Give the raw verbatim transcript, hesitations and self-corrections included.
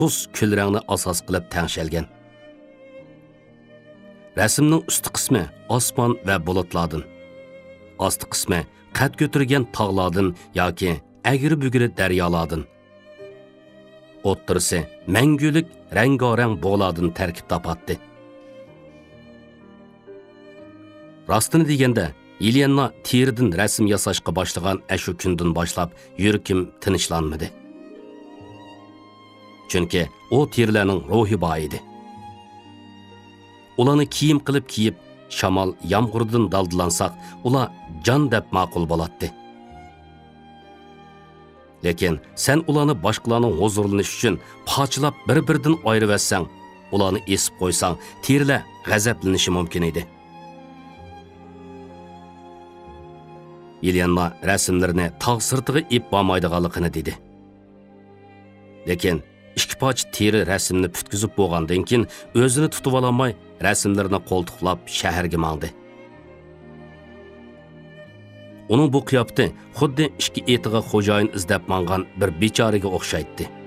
tuz kul rangni asos qilib tangshalgan. Rasmning usti qismi osmon va bulutlardan, osti qismi qad ko'targan tog'lardan yoki agri-bugri daryolardan, o'ttirisi mangulik rang-gorang bog'lardan tarkib topatdi. Rostini deganda, Yelena teridan rasm yasashga boshlagan ashu kundan boshlab yurkim tinchlanmadi. Chunki o terilarning ruhi bor edi. Ularni kiyim qilib kiyib, shamol yomg'irdan daldlansak, ular jon deb ma'qul bo'ladi. Lekin sen ularni boshqalarning huzurlanishi uchun pochilab bir-biridan ayirib etsang, ularni esib qo'ysang, terilar g'azablanishi mumkin edi. Yelena rasmlarini tog' sirtiga ip bo'lmaydiganligini dedi. Lekin ikki poch teri rasmni putkizib bo'lgandan keyin o'zini tutib ololmay rasmlarini qo'ltiqlab shaharga mangdi. Uning bu qiyofati xuddi ikki etiga xo'jayin izlab mangan bir bechoraga o'xshaydi.